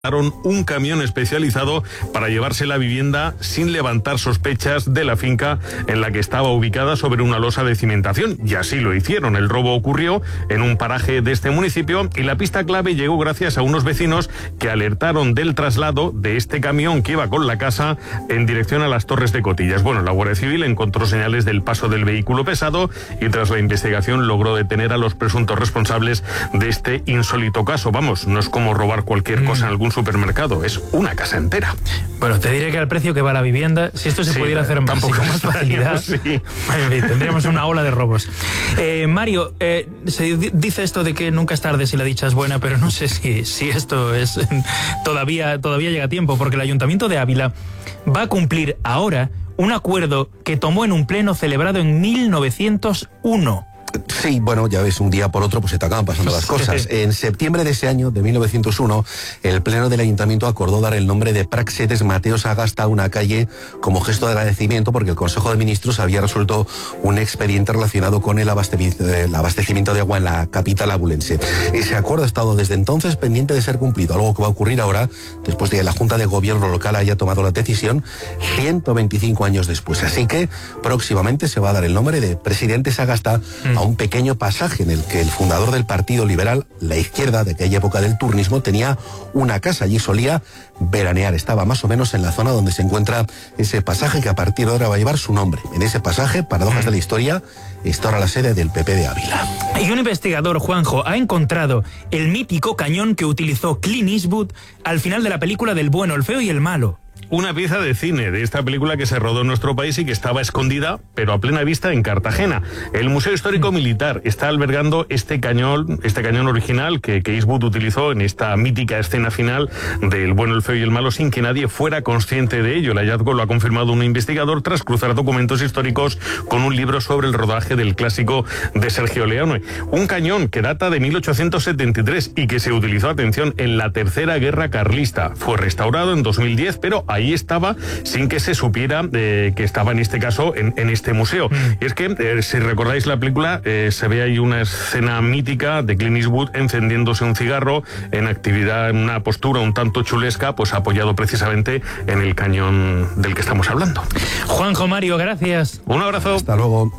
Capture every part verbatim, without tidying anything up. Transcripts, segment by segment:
un camión especializado para llevarse la vivienda sin levantar sospechas de la finca en la que estaba ubicada sobre una losa de cimentación. Y así lo hicieron. El robo ocurrió en un paraje de este municipio y la pista clave llegó gracias a unos vecinos que alertaron del traslado de este camión que iba con la casa en dirección a las Torres de Cotillas. Bueno, la Guardia Civil encontró señales del paso del vehículo pesado y tras la investigación logró detener a los presuntos responsables de este insólito caso. Vamos, no es como robar cualquier cosa en algún supermercado, es una casa entera. Bueno, te diré que al precio que va la vivienda, si esto se sí, pudiera hacer más, con más facilidad, sí. tendríamos una ola de robos. Eh, Mario, eh, se dice esto de que nunca es tarde si la dicha es buena, pero no sé si, si esto es todavía, todavía llega a tiempo, porque el Ayuntamiento de Ávila va a cumplir ahora un acuerdo que tomó en un pleno celebrado en mil novecientos uno. Sí, bueno, ya ves, un día por otro pues se te acaban pasando las cosas. En septiembre de ese año, de mil novecientos uno, el Pleno del Ayuntamiento acordó dar el nombre de Praxedes Mateo Sagasta a una calle como gesto de agradecimiento porque el Consejo de Ministros había resuelto un expediente relacionado con el abastecimiento, el abastecimiento de agua en la capital abulense. Ese acuerdo ha estado desde entonces pendiente de ser cumplido, algo que va a ocurrir ahora, después de que la Junta de Gobierno local haya tomado la decisión, ciento veinticinco años después. Así que próximamente se va a dar el nombre de Presidente Sagasta mm. a un pequeño pasaje en el que el fundador del Partido Liberal, la izquierda de aquella época del turnismo, tenía una casa. Allí solía veranear. Estaba más o menos en la zona donde se encuentra ese pasaje que a partir de ahora va a llevar su nombre. En ese pasaje, paradojas de la historia, está ahora la sede del P P de Ávila. Y un investigador, Juanjo, ha encontrado el mítico cañón que utilizó Clint Eastwood al final de la película del bueno, el feo y el malo. Una pieza de cine de esta película que se rodó en nuestro país y que estaba escondida, pero a plena vista, en Cartagena. El Museo Histórico Militar está albergando este cañón, este cañón original que, que Eastwood utilizó en esta mítica escena final del bueno, el feo y el malo sin que nadie fuera consciente de ello. El hallazgo lo ha confirmado un investigador tras cruzar documentos históricos con un libro sobre el rodaje del clásico de Sergio Leone. Un cañón que data de mil ochocientos setenta y tres y que se utilizó, atención, en la Tercera Guerra Carlista. Fue restaurado en dos mil diez, pero hay Ahí estaba sin que se supiera eh, que estaba en este caso en, en este museo. Mm. Y es que, eh, si recordáis la película, eh, se ve ahí una escena mítica de Clint Eastwood encendiéndose un cigarro en actividad, en una postura un tanto chulesca, pues apoyado precisamente en el cañón del que estamos hablando. Juanjo, Mario, gracias. Un abrazo. Hasta luego.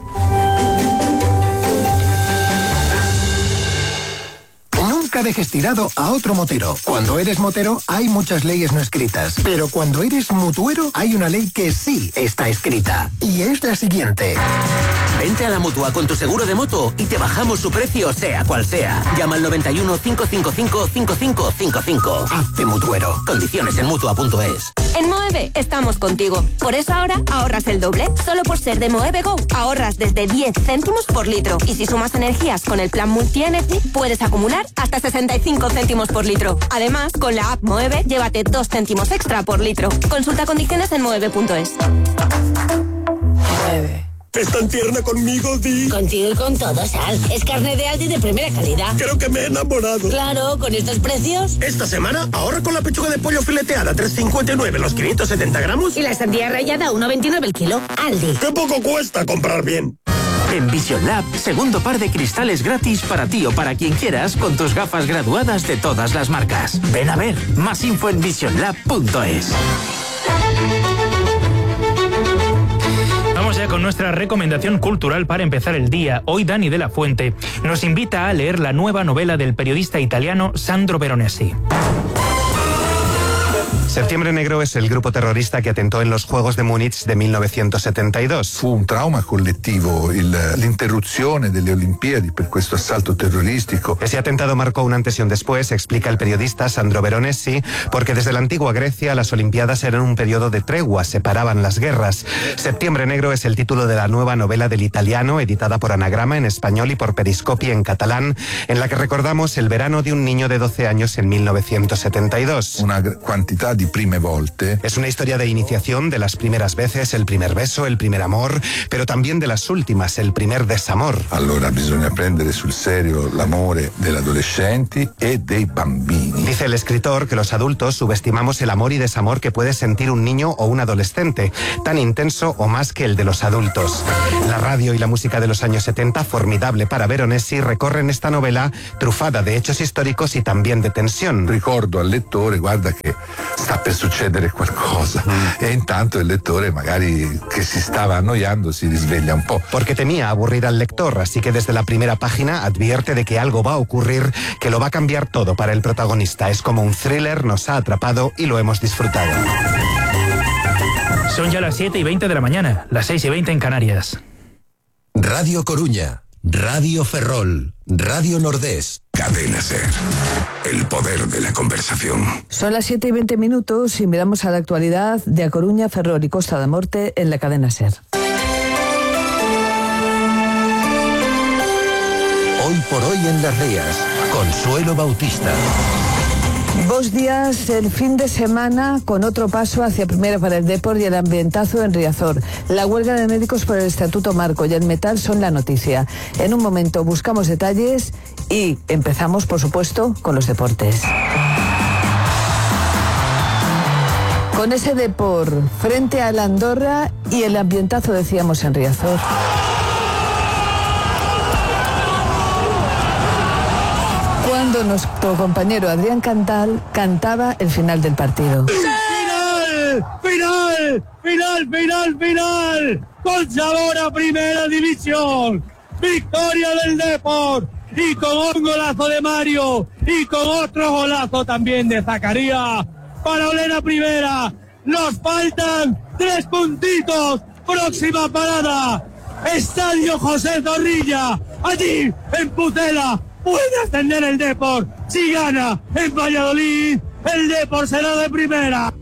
Nunca dejes tirado a otro motero. Cuando eres motero hay muchas leyes no escritas, pero cuando eres mutuero hay una ley que sí está escrita y es la siguiente. Vente a la Mutua con tu seguro de moto y te bajamos su precio sea cual sea. Llama al noventa y uno, cinco cinco cinco, cinco cinco cinco cinco. Hazte mutuero. Condiciones en mutua punto es. En Moeve estamos contigo. Por eso ahora ahorras el doble. Solo por ser de Moeve Go ahorras desde diez céntimos por litro. Y si sumas energías con el plan Multi Energy, puedes acumular hasta sesenta y cinco céntimos por litro. Además, con la app Moeve, llévate dos céntimos extra por litro. Consulta condiciones en moeve punto es. Moeve. ¿Es tan tierna conmigo, Di? Contigo y con todo, Sal. Es carne de Aldi de primera calidad. Creo que me he enamorado. Claro, con estos precios. Esta semana ahorra con la pechuga de pollo fileteada, tres cincuenta y nueve los quinientos setenta gramos. Y la sandía rallada, uno veintinueve el kilo. Aldi. ¡Qué poco cuesta comprar bien! En Vision Lab, segundo par de cristales gratis para ti o para quien quieras con tus gafas graduadas de todas las marcas. Ven a ver, más info en vision lab punto es. Vamos ya con nuestra recomendación cultural para empezar el día. Hoy Dani de la Fuente nos invita a leer la nueva novela del periodista italiano Sandro Veronesi. Septiembre Negro es el grupo terrorista que atentó en los Juegos de Múnich de mil novecientos setenta y dos. Fu un trauma collettivo il, l'interruzione delle Olimpiadi per questo assalto terroristico. Ese atentado marcó un antes y un después, explica el periodista Sandro Veronesi, porque desde la antigua Grecia las Olimpiadas eran un periodo de tregua, separaban las guerras. Septiembre Negro es el título de la nueva novela del italiano, editada por Anagrama en español y por Periscopi en catalán, en la que recordamos el verano de un niño de doce años en mil novecientos setenta y dos. Una cantidad di prime volte. Es una historia de iniciación, de las primeras veces, el primer beso, el primer amor, pero también de las últimas, el primer desamor. Allora bisogna prendere sul serio l'amore degli adolescenti e dei bambini. Dice el escritor que los adultos subestimamos el amor y desamor que puede sentir un niño o un adolescente, tan intenso o más que el de los adultos. La radio y la música de los años setenta, formidable para Veronesi, recorren esta novela trufada de hechos históricos y también de tensión. Ricordo al lettore, guarda che sta per succedere qualcosa, mm. e intanto il lettore magari che si stava annoiando si risveglia un po'. Porque temía aburrir al lector, así que desde la primera página advierte de que algo va a ocurrir que lo va a cambiar todo para el protagonista. Es como un thriller, nos ha atrapado y lo hemos disfrutado. Son ya las siete y veinte de la mañana, las seis y veinte en Canarias. Radio Coruña, Radio Ferrol, Radio Nordés. Cadena Ser. El poder de la conversación. Son las siete y veinte minutos y miramos a la actualidad de A Coruña, Ferrol y Costa da Morte en la Cadena Ser. Hoy por hoy en Las Rías, Consuelo Bautista. Dos días el fin de semana con otro paso hacia primera para el Depor y el ambientazo en Riazor. La huelga de médicos por el Estatuto Marco y el metal son la noticia. En un momento buscamos detalles y empezamos, por supuesto, con los deportes. Con ese Depor frente al Andorra y el ambientazo, decíamos, en Riazor. Cuando nuestro compañero Adrián Cantal cantaba el final del partido. ¡Final! ¡Final! ¡Final, final, final! ¡Con sabor a primera división! ¡Victoria del Depor! Y con un golazo de Mario y con otro golazo también de Zacarías para oler a primera. Nos faltan tres puntitos. Próxima parada, Estadio José Zorrilla, allí en Pucela. Puede ascender el Depor. Si gana en Valladolid, el Depor será de primera.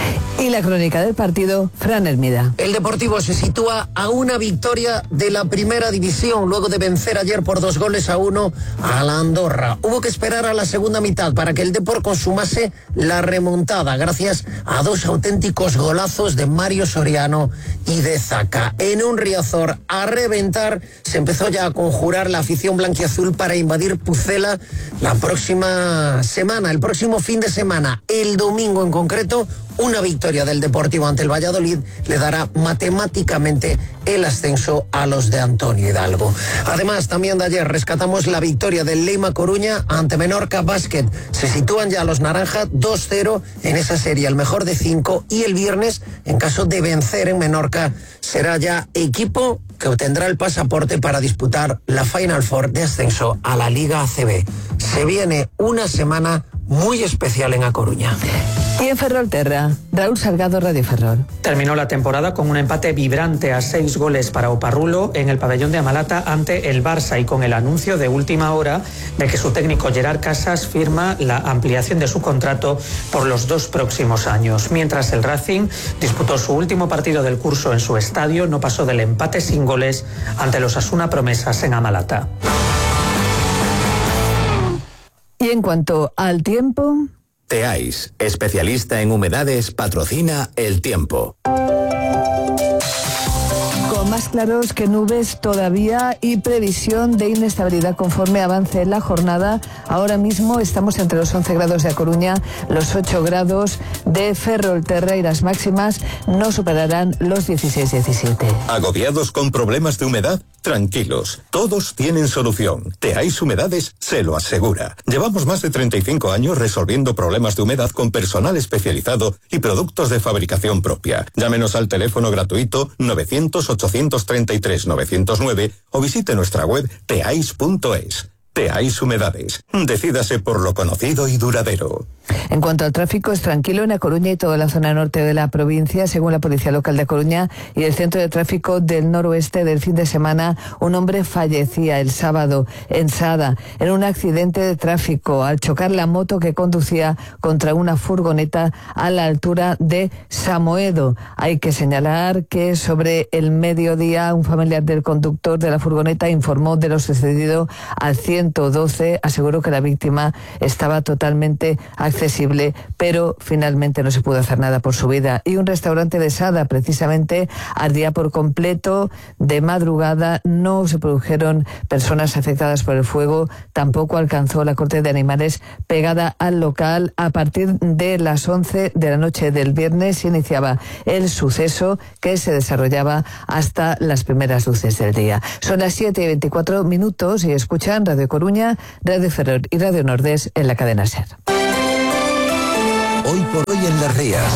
Y la crónica del partido, Fran Hermida. El Deportivo se sitúa a una victoria de la primera división luego de vencer ayer por dos goles a uno a la Andorra. Hubo que esperar a la segunda mitad para que el Depor consumase la remontada gracias a dos auténticos golazos de Mario Soriano y de Zaca. En un Riazor a reventar se empezó ya a conjurar la afición blanquiazul para invadir Pucela la próxima semana, el próximo fin de semana, el domingo en concreto. Una victoria del Deportivo ante el Valladolid le dará matemáticamente el ascenso a los de Antonio Hidalgo. Además, también de ayer rescatamos la victoria del Leima Coruña ante Menorca Basket. Se sitúan ya los naranja dos cero en esa serie, el mejor de cinco, y el viernes, en caso de vencer en Menorca, será ya equipo que obtendrá el pasaporte para disputar la Final Four de ascenso a la Liga A C B. Se viene una semana muy especial en A Coruña. Y en Ferrolterra, Raúl Salgado, Radio Ferrol. Terminó la temporada con un empate vibrante a seis goles para Oparrulo en el pabellón de Amalata ante el Barça y con el anuncio de última hora de que su técnico Gerard Casas firma la ampliación de su contrato por los dos próximos años. Mientras el Racing disputó su último partido del curso en su estadio, no pasó del empate sin goles ante los Asuna Promesas en Amalata. Y en cuanto al tiempo... Teais, especialista en humedades, patrocina El Tiempo. Con más claros que nubes todavía y previsión de inestabilidad conforme avance la jornada. Ahora mismo estamos entre los once grados de A Coruña, los ocho grados de Ferrolterra y las máximas no superarán los dieciséis diecisiete. ¿Agobiados con problemas de humedad? Tranquilos, todos tienen solución. Teais Humedades se lo asegura. Llevamos más de treinta y cinco años resolviendo problemas de humedad con personal especializado y productos de fabricación propia. Llámenos al teléfono gratuito novecientos, ochocientos treinta y tres, novecientos nueve o visite nuestra web teais punto es. Teais Humedades. Decídase por lo conocido y duradero. En cuanto al tráfico, es tranquilo en A Coruña y toda la zona norte de la provincia. Según la Policía Local de A Coruña y el Centro de Tráfico del Noroeste, del fin de semana, un hombre fallecía el sábado en Sada en un accidente de tráfico al chocar la moto que conducía contra una furgoneta a la altura de Samoedo. Hay que señalar que sobre el mediodía un familiar del conductor de la furgoneta informó de lo sucedido al ciento doce. Aseguró que la víctima estaba totalmente accidentada inaccesible, pero finalmente no se pudo hacer nada por su vida. Y un restaurante de Sada, precisamente, ardía por completo. De madrugada no se produjeron personas afectadas por el fuego, tampoco alcanzó la corte de animales pegada al local. A partir de las once de la noche del viernes se iniciaba el suceso, que se desarrollaba hasta las primeras luces del día. Son las siete y veinticuatro minutos y escuchan Radio Coruña, Radio Ferrol y Radio Nordés en la cadena SER. Hoy por hoy en Las Rías.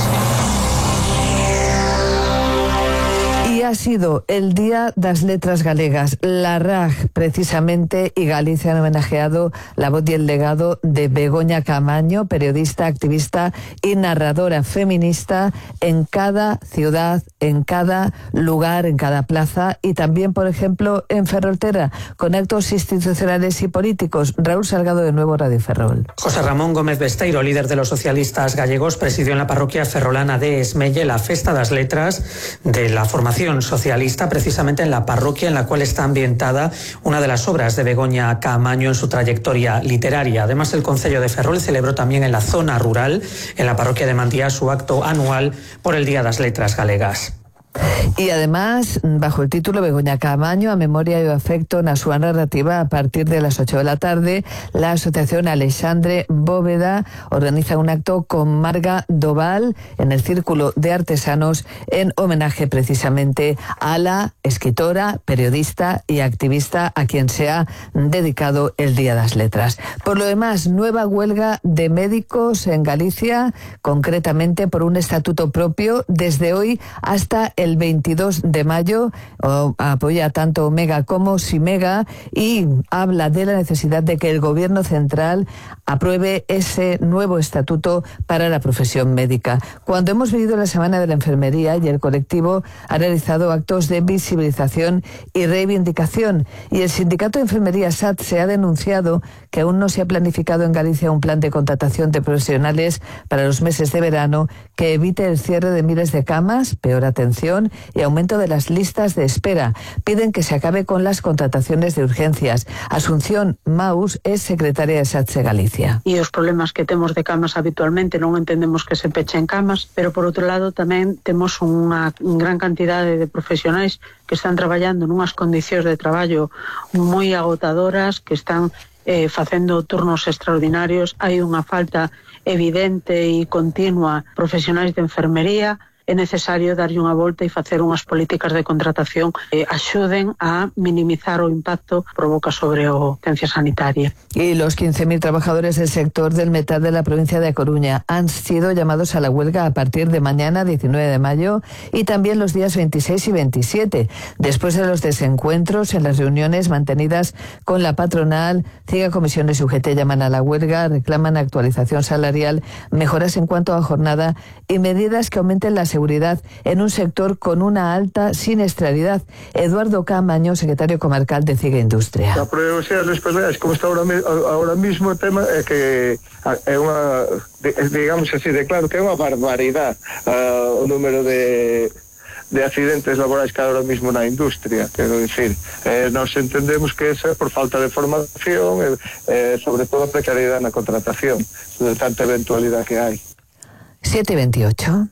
Y ha sido el Día das Letras Galegas. La R A G, precisamente, y Galicia han homenajeado la voz y el legado de Begoña Caamaño, periodista, activista y narradora feminista en cada ciudad, en cada lugar, en cada plaza y también, por ejemplo, en Ferrolterra, con actos institucionales y políticos. Raúl Salgado, de nuevo, Radio Ferrol. José Ramón Gómez Besteiro, líder de los socialistas gallegos, presidió en la parroquia ferrolana de Esmelle la Festa das Letras de la formación socialista, precisamente en la parroquia en la cual está ambientada una de las obras de Begoña Caamaño en su trayectoria literaria. Además, el Concello de Ferrol celebró también en la zona rural, en la parroquia de Mandía, su acto anual por el Día das Letras Galegas. Y además, bajo el título Begoña Caamaño, a memoria y o afecto na súa narrativa, a partir de las ocho de la tarde, la Asociación Alexandre Bóveda organiza un acto con Marga Doval en el Círculo de Artesanos en homenaje precisamente a la escritora, periodista y activista a quien se ha dedicado el Día das Letras. Por lo demás, nueva huelga de médicos en Galicia, concretamente por un estatuto propio desde hoy hasta el veintidós de mayo. Oh, apoya tanto Omega como Simega y habla de la necesidad de que el gobierno central apruebe ese nuevo estatuto para la profesión médica. Cuando hemos vivido la Semana de la Enfermería y el colectivo ha realizado actos de visibilización y reivindicación, y el sindicato de enfermería S A T se ha denunciado que aún no se ha planificado en Galicia un plan de contratación de profesionales para los meses de verano que evite el cierre de miles de camas, peor atención y aumento de las listas de espera. Piden que se acabe con las contrataciones de urgencias. Asunción Maus es secretaria de S A T S E Galicia. E os problemas que temos de camas habitualmente, non entendemos que se pechen camas, pero por outro lado tamén temos unha gran cantidade de profesionais que están traballando nunhas condicións de traballo moi agotadoras, que están eh, facendo turnos extraordinarios. Hai unha falta evidente e continua de profesionais de enfermería. É necesario darlle unha volta e facer unhas políticas de contratación que axuden a minimizar o impacto que provoca sobre o ciencia sanitaria. Y los quince mil trabajadores del sector del metal de la provincia de A Coruña han sido llamados a la huelga a partir de mañana, diecinueve de mayo, y también los días veintiséis y veintisiete. Después de los desencuentros en las reuniones mantenidas con la patronal, CIEGA, Comisiones y U G T llaman a la huelga, reclaman actualización salarial, mejoras en cuanto a jornada y medidas que aumenten la seguridad seguridad en un sector con una alta siniestralidad. Eduardo Caamaño, secretario comarcal de CIEGA Industria. A progresión das perdas, como está ahora, ahora mismo o tema é que é unha, digamos así, de claro que é unha barbaridade uh, o número de de accidentes laborais que ahora mismo na industria, quero dicir, eh, nós entendemos que esa por falta de formación e eh, sobre todo a precariedade na contratación, de tanta eventualidade que hai. siete veintiocho.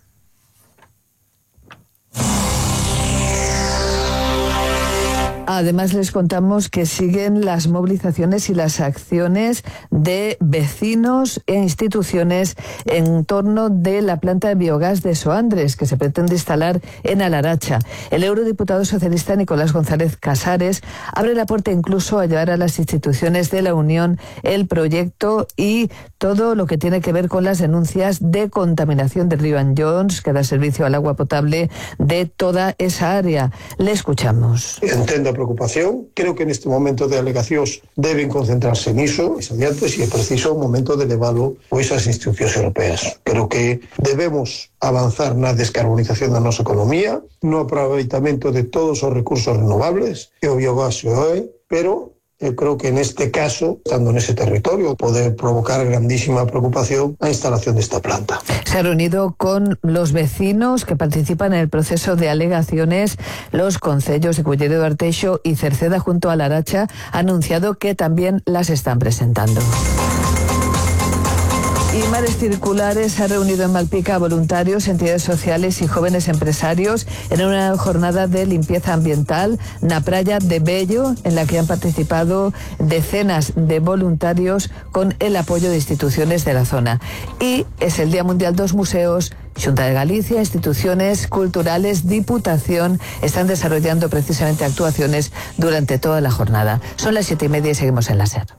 Además, les contamos que siguen las movilizaciones y las acciones de vecinos e instituciones en torno de la planta de biogás de Soandres, que se pretende instalar en Alaracha. El eurodiputado socialista Nicolás González Casares abre la puerta incluso a llevar a las instituciones de la Unión el proyecto y todo lo que tiene que ver con las denuncias de contaminación del río Anllóns, que da servicio al agua potable de toda esa área. Le escuchamos. Entendo preocupación. Creo que neste momento de alegacións deben concentrarse niso, es adiante, se é preciso, o momento de leválo a esas institucións europeas. Creo que debemos avanzar na descarbonización da nosa economía, no aproveitamento de todos os recursos renovables, e o biogás é, pero eu creo que neste caso, estando nese territorio, pode provocar grandísima preocupación a instalación desta planta. Se ha reunido con los vecinos que participan en el proceso de alegaciones. Los concellos de Culleredo, Arteixo y Cerceda junto a Laracha han anunciado que también las están presentando. Y Mares Circulares ha reunido en Malpica a voluntarios, entidades sociales y jóvenes empresarios en una jornada de limpieza ambiental na Praia de Bello, en la que han participado decenas de voluntarios con el apoyo de instituciones de la zona. Y es el Día Mundial dos Museos. Xunta de Galicia, instituciones culturales, Diputación están desarrollando precisamente actuaciones durante toda la jornada. Son las siete y media y seguimos en la SER.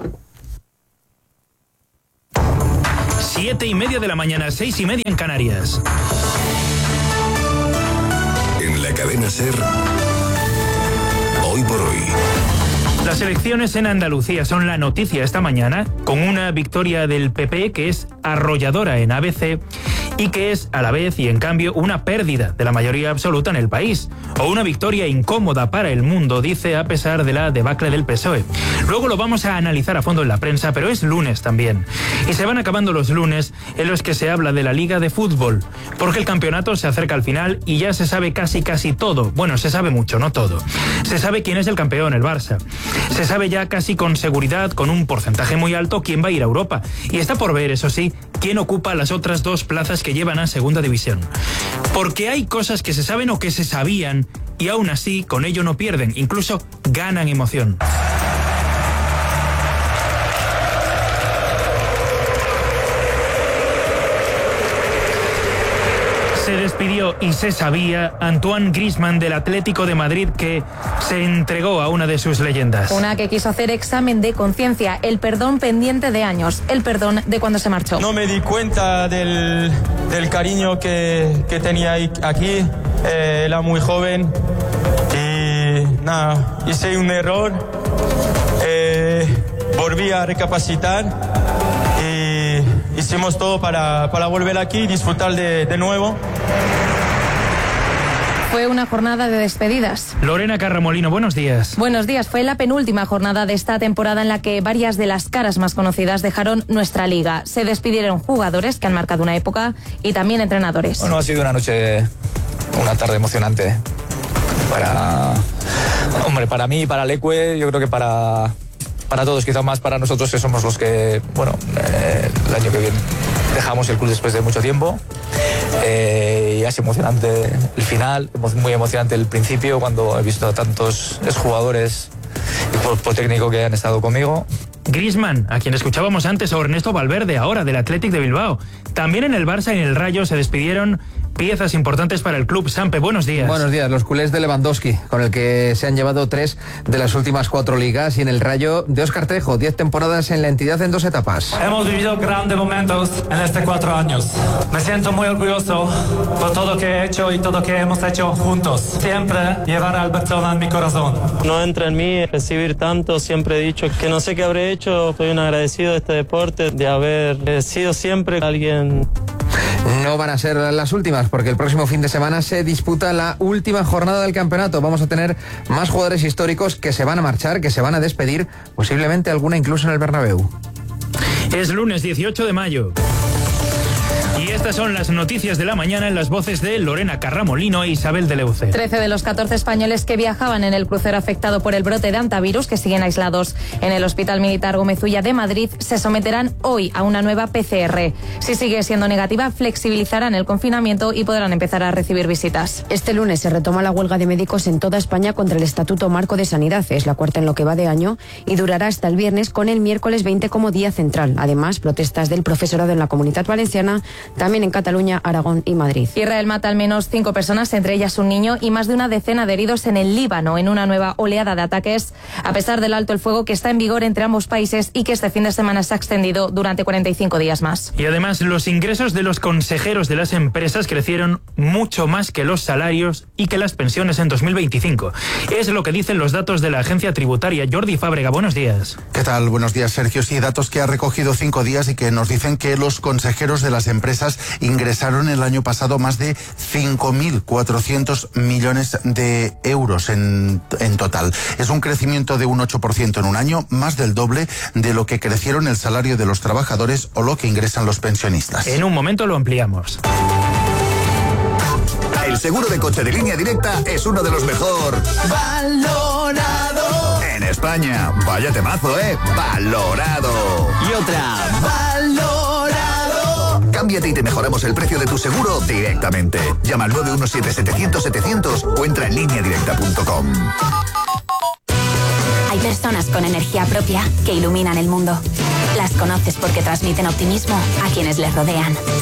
Siete y media de la mañana, seis y media en Canarias. En la cadena SER, hoy por hoy. Las elecciones en Andalucía son la noticia esta mañana, con una victoria del P P que es arrolladora en A B C y que es a la vez y en cambio una pérdida de la mayoría absoluta en el país, o una victoria incómoda para el mundo, dice, a pesar de la debacle del P S O E. Luego lo vamos a analizar a fondo en la prensa, pero es lunes también. Y se van acabando los lunes en los que se habla de la Liga de Fútbol, porque el campeonato se acerca al final y ya se sabe casi casi todo. Bueno, se sabe mucho, no todo. Se sabe quién es el campeón, el Barça. Se sabe ya casi con seguridad, con un porcentaje muy alto, quién va a ir a Europa. Y está por ver, eso sí, quién ocupa las otras dos plazas que llevan a Segunda División. Porque hay cosas que se saben o que se sabían y aún así con ello no pierden, incluso ganan emoción. Se despidió y se sabía Antoine Griezmann del Atlético de Madrid, que se entregó a una de sus leyendas. Una que quiso hacer examen de conciencia, el perdón pendiente de años, el perdón de cuando se marchó. No me di cuenta del, del cariño que, que tenía aquí, eh, era muy joven y nada, hice un error, eh, volví a recapacitar. Hicimos todo para, para volver aquí y disfrutar de, de nuevo. Fue una jornada de despedidas. Lorena Carramolino, buenos días. Buenos días. Fue la penúltima jornada de esta temporada en la que varias de las caras más conocidas dejaron nuestra liga. Se despidieron jugadores que han marcado una época y también entrenadores. Bueno, ha sido una noche, una tarde emocionante. Para, hombre, para mí, para Leque, yo creo que para... Para todos, quizá más para nosotros que somos los que, bueno, eh, el año que viene dejamos el club después de mucho tiempo. Eh, y es emocionante el final, muy emocionante el principio, cuando he visto a tantos exjugadores y cuerpo técnico que han estado conmigo. Griezmann, a quien escuchábamos antes, o Ernesto Valverde, ahora del Athletic de Bilbao. También en el Barça y en el Rayo se despidieron piezas importantes para el club. Sampe, buenos días. Buenos días, los culés de Lewandowski, con el que se han llevado tres de las últimas cuatro ligas, y en el Rayo de Óscar Trejo, diez temporadas en la entidad en dos etapas. Hemos vivido grandes momentos en estos cuatro años. Me siento muy orgulloso por todo lo que he hecho y todo lo que hemos hecho juntos. Siempre llevar al Barcelona en mi corazón. No entra en mí recibir tanto, siempre he dicho que no sé qué habré hecho. Estoy un agradecido de este deporte, de haber sido siempre alguien. No van a ser las últimas, porque el próximo fin de semana se disputa la última jornada del campeonato. Vamos a tener más jugadores históricos que se van a marchar, que se van a despedir, posiblemente alguna incluso en el Bernabéu. Es lunes dieciocho de mayo. Y estas son las noticias de la mañana en las voces de Lorena Carramolino e Isabel de Leuce. Trece de los catorce españoles que viajaban en el crucero afectado por el brote de hantavirus, que siguen aislados en el Hospital Militar Gómez Ulla de Madrid, se someterán hoy a una nueva P C R. Si sigue siendo negativa, flexibilizarán el confinamiento y podrán empezar a recibir visitas. Este lunes se retoma la huelga de médicos en toda España contra el Estatuto Marco de Sanidad. Es la cuarta en lo que va de año y durará hasta el viernes, con el miércoles veinte como día central. Además, protestas del profesorado en la Comunidad Valenciana, también en Cataluña, Aragón y Madrid. Israel mata al menos cinco personas, entre ellas un niño, y más de una decena de heridos en el Líbano, en una nueva oleada de ataques, a pesar del alto el fuego que está en vigor entre ambos países y que este fin de semana se ha extendido durante cuarenta y cinco días más. Y además, los ingresos de los consejeros de las empresas crecieron mucho más que los salarios y que las pensiones en dos mil veinticinco. Es lo que dicen los datos de la agencia tributaria. Jordi Fábrega, buenos días. ¿Qué tal? Buenos días, Sergio. Sí, datos que ha recogido cinco días y que nos dicen que los consejeros de las empresas ingresaron el año pasado más de cinco mil cuatrocientos millones de euros en, en total. Es un crecimiento de un ocho por ciento en un año, más del doble de lo que crecieron el salario de los trabajadores o lo que ingresan los pensionistas. En un momento lo ampliamos. El seguro de coche de Línea Directa es uno de los mejor valorado en España. Vaya temazo, ¿eh? Valorado. Y otra. Valorado. cámbiate y te mejoramos el precio de tu seguro directamente. Llama al nueve uno siete setecientos setecientos o entra en línea directa punto com. Hay personas con energía propia que iluminan el mundo. Las conoces porque transmiten optimismo a quienes les rodean.